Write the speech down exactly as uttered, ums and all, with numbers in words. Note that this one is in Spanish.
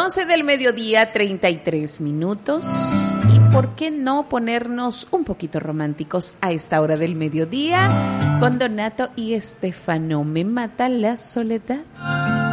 doce del mediodía, treinta y tres minutos. ¿Y por qué no ponernos un poquito románticos a esta hora del mediodía? Con Donato y Estefano, me mata la soledad.